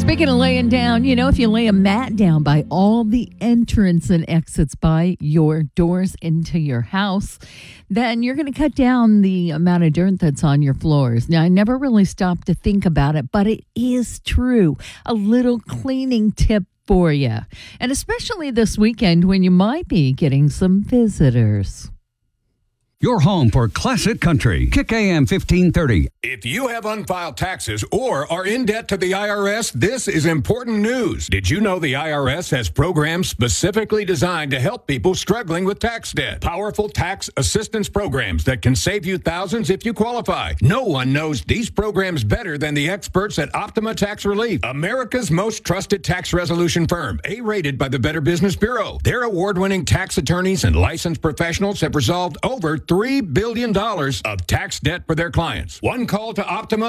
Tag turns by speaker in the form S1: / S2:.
S1: Speaking of laying down, if you lay a mat down by all the entrance and exits by your doors into your house, then you're going to cut down the amount of dirt that's on your floors. Now, I never really stopped to think about it, but it is true. A little cleaning tip for you. And especially this weekend when you might be getting some visitors.
S2: Your home for classic country. Kick AM 1530.
S3: If you have unfiled taxes or are in debt to the IRS, this is important news. Did you know the IRS has programs specifically designed to help people struggling with tax debt? Powerful tax assistance programs that can save you thousands if you qualify. No one knows these programs better than the experts at Optima Tax Relief, America's most trusted tax resolution firm, A-rated by the Better Business Bureau. Their award-winning tax attorneys and licensed professionals have resolved over $3 billion of tax debt for their clients. One call to Optima